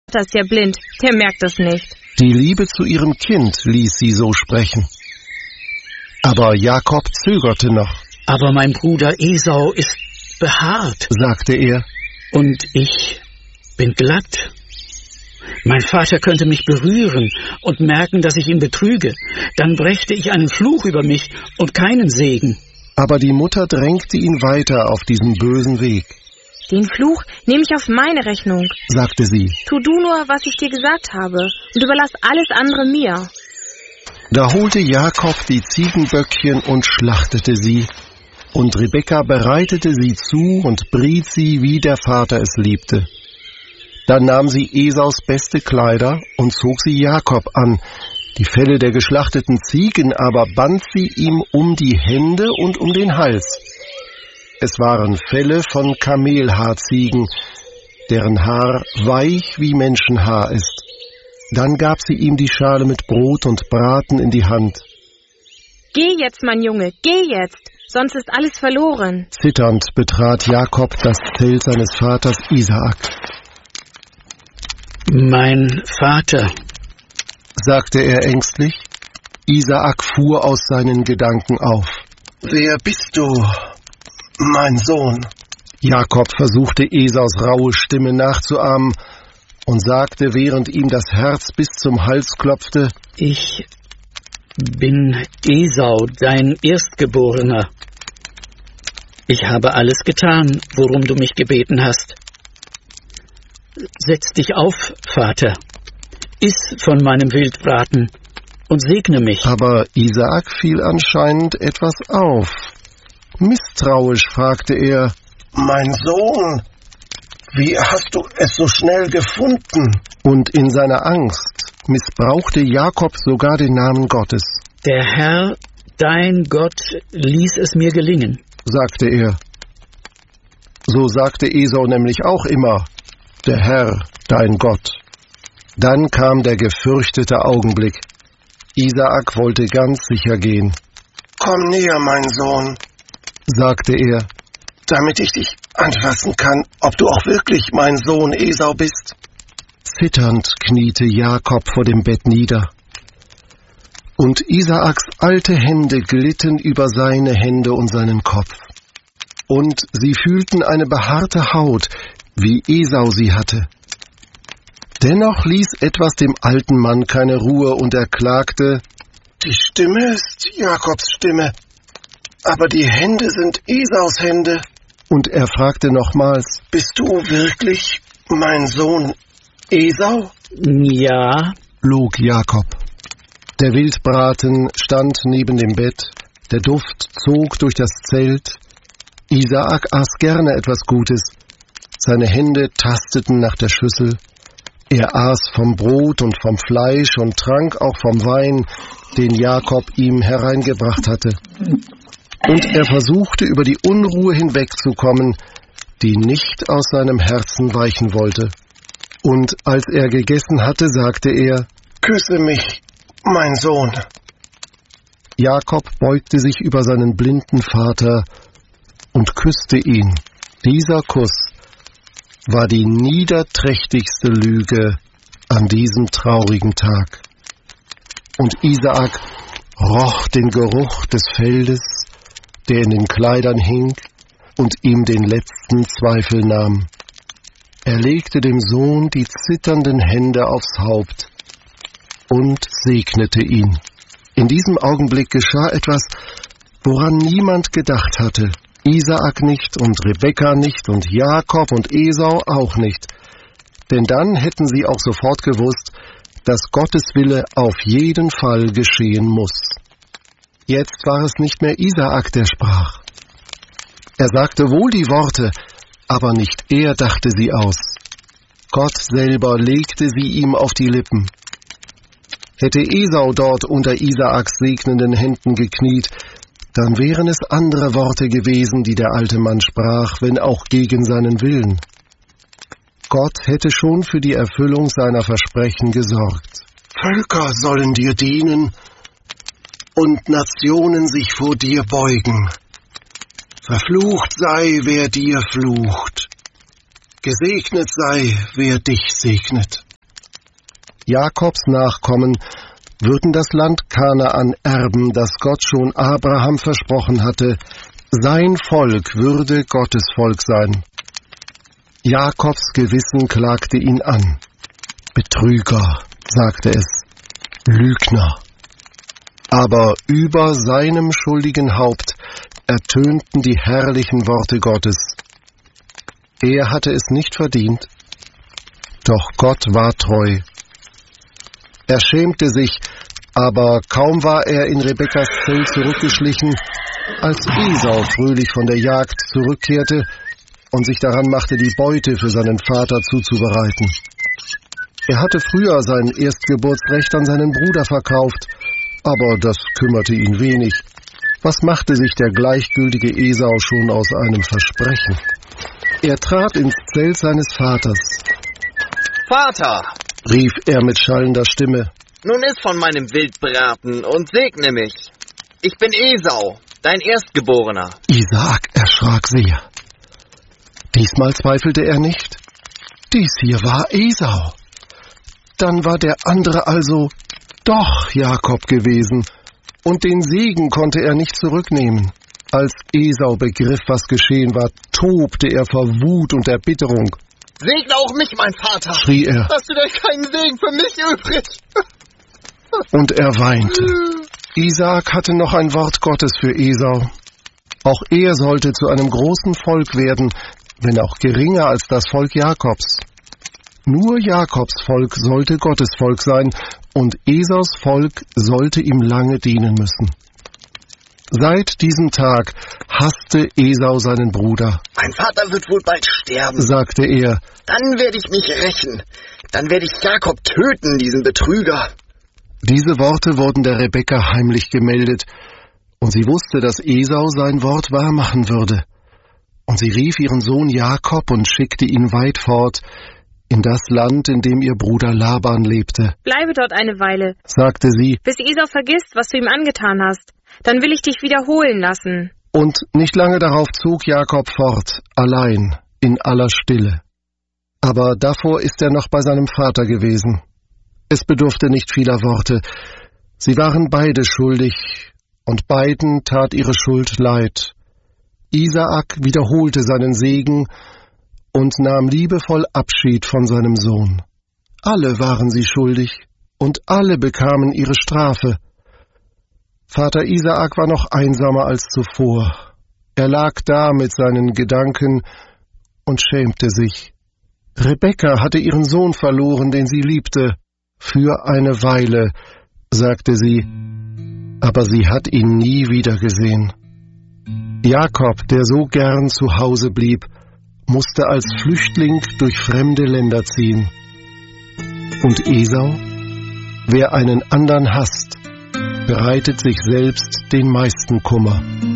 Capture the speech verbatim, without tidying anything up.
Der ist ja blind, der merkt das nicht. Die Liebe zu ihrem Kind ließ sie so sprechen. Aber Jakob zögerte noch. Aber mein Bruder Esau ist behaart, sagte er. Und ich bin glatt. Mein Vater könnte mich berühren und merken, dass ich ihn betrüge. Dann brächte ich einen Fluch über mich und keinen Segen. Aber die Mutter drängte ihn weiter auf diesem bösen Weg. Den Fluch nehme ich auf meine Rechnung, sagte sie. Tu du nur, was ich dir gesagt habe, und überlass alles andere mir. Da holte Jakob die Ziegenböckchen und schlachtete sie, und Rebekka bereitete sie zu und briet sie, wie der Vater es liebte. Dann nahm sie Esaus beste Kleider und zog sie Jakob an. Die Felle der geschlachteten Ziegen aber band sie ihm um die Hände und um den Hals. Es waren Felle von Kamelhaarziegen, deren Haar weich wie Menschenhaar ist. Dann gab sie ihm die Schale mit Brot und Braten in die Hand. Geh jetzt, mein Junge, geh jetzt, sonst ist alles verloren. Zitternd betrat Jakob das Zelt seines Vaters Isaak. Mein Vater, sagte er ängstlich. Isaak fuhr aus seinen Gedanken auf. Wer bist du, mein Sohn? Jakob versuchte Esaus raue Stimme nachzuahmen und sagte, während ihm das Herz bis zum Hals klopfte, ich bin Esau, dein Erstgeborener. Ich habe alles getan, worum du mich gebeten hast. Setz dich auf, Vater, iss von meinem Wildbraten und segne mich. Aber Isaak fiel anscheinend etwas auf. Misstrauisch fragte er, mein Sohn, wie hast du es so schnell gefunden? Und in seiner Angst missbrauchte Jakob sogar den Namen Gottes. Der Herr, dein Gott, ließ es mir gelingen, sagte er. So sagte Esau nämlich auch immer, der Herr, dein Gott. Dann kam der gefürchtete Augenblick. Isaak wollte ganz sicher gehen. Komm näher, mein Sohn, sagte er, damit ich dich anfassen kann, ob du auch wirklich mein Sohn Esau bist. Zitternd kniete Jakob vor dem Bett nieder. Und Isaaks alte Hände glitten über seine Hände und seinen Kopf. Und sie fühlten eine behaarte Haut, wie Esau sie hatte. Dennoch ließ etwas dem alten Mann keine Ruhe und er klagte, die Stimme ist Jakobs Stimme, aber die Hände sind Esaus Hände. Und er fragte nochmals, bist du wirklich mein Sohn Esau? Ja, log Jakob. Der Wildbraten stand neben dem Bett, der Duft zog durch das Zelt. Isaak aß gerne etwas Gutes. Seine Hände tasteten nach der Schüssel. Er aß vom Brot und vom Fleisch und trank auch vom Wein, den Jakob ihm hereingebracht hatte. Und er versuchte, über die Unruhe hinwegzukommen, die nicht aus seinem Herzen weichen wollte. Und als er gegessen hatte, sagte er, küsse mich, mein Sohn. Jakob beugte sich über seinen blinden Vater und küsste ihn. Dieser Kuss war die niederträchtigste Lüge an diesem traurigen Tag. Und Isaak roch den Geruch des Feldes, der in den Kleidern hing und ihm den letzten Zweifel nahm. Er legte dem Sohn die zitternden Hände aufs Haupt und segnete ihn. In diesem Augenblick geschah etwas, woran niemand gedacht hatte. Isaak nicht und Rebekka nicht und Jakob und Esau auch nicht. Denn dann hätten sie auch sofort gewusst, dass Gottes Wille auf jeden Fall geschehen muss. Jetzt war es nicht mehr Isaak, der sprach. Er sagte wohl die Worte, aber nicht er dachte sie aus. Gott selber legte sie ihm auf die Lippen. Hätte Esau dort unter Isaaks segnenden Händen gekniet, dann wären es andere Worte gewesen, die der alte Mann sprach, wenn auch gegen seinen Willen. Gott hätte schon für die Erfüllung seiner Versprechen gesorgt. Völker sollen dir dienen und Nationen sich vor dir beugen. Verflucht sei, wer dir flucht. Gesegnet sei, wer dich segnet. Jakobs Nachkommen würden das Land Kanaan erben, das Gott schon Abraham versprochen hatte. Sein Volk würde Gottes Volk sein. Jakobs Gewissen klagte ihn an. Betrüger, sagte es, Lügner. Aber über seinem schuldigen Haupt ertönten die herrlichen Worte Gottes. Er hatte es nicht verdient, doch Gott war treu. Er schämte sich, aber kaum war er in Rebekkas Zelt zurückgeschlichen, als Esau fröhlich von der Jagd zurückkehrte und sich daran machte, die Beute für seinen Vater zuzubereiten. Er hatte früher sein Erstgeburtsrecht an seinen Bruder verkauft, aber das kümmerte ihn wenig. Was machte sich der gleichgültige Esau schon aus einem Versprechen? Er trat ins Zelt seines Vaters. »Vater«, rief er mit schallender Stimme, »nun iss von meinem Wildbraten und segne mich. Ich bin Esau, dein Erstgeborener.« Isaak erschrak sehr. Diesmal zweifelte er nicht. Dies hier war Esau. Dann war der andere also doch Jakob gewesen, und den Segen konnte er nicht zurücknehmen. Als Esau begriff, was geschehen war, tobte er vor Wut und Erbitterung. »Segne auch mich, mein Vater«, schrie er. »Hast du denn keinen Segen für mich übrig?« Und er weinte. Isaak hatte noch ein Wort Gottes für Esau. Auch er sollte zu einem großen Volk werden, wenn auch geringer als das Volk Jakobs. Nur Jakobs Volk sollte Gottes Volk sein, und Esaus Volk sollte ihm lange dienen müssen. Seit diesem Tag hasste Esau seinen Bruder. »Mein Vater wird wohl bald sterben«, sagte er. »Dann werde ich mich rächen. Dann werde ich Jakob töten, diesen Betrüger.« Diese Worte wurden der Rebekka heimlich gemeldet, und sie wusste, dass Esau sein Wort wahrmachen würde. Und sie rief ihren Sohn Jakob und schickte ihn weit fort, in das Land, in dem ihr Bruder Laban lebte. »Bleibe dort eine Weile«, sagte sie, »bis Esau vergisst, was du ihm angetan hast. Dann will ich dich wiederholen lassen.« Und nicht lange darauf zog Jakob fort, allein, in aller Stille. Aber davor ist er noch bei seinem Vater gewesen. Es bedurfte nicht vieler Worte. Sie waren beide schuldig, und beiden tat ihre Schuld leid. Isaak wiederholte seinen Segen und nahm liebevoll Abschied von seinem Sohn. Alle waren sie schuldig, und alle bekamen ihre Strafe. Vater Isaak war noch einsamer als zuvor. Er lag da mit seinen Gedanken und schämte sich. Rebekka hatte ihren Sohn verloren, den sie liebte. Für eine Weile, sagte sie, aber sie hat ihn nie wiedergesehen. Jakob, der so gern zu Hause blieb, musste als Flüchtling durch fremde Länder ziehen. Und Esau? Wer einen andern hasst, bereitet sich selbst den meisten Kummer.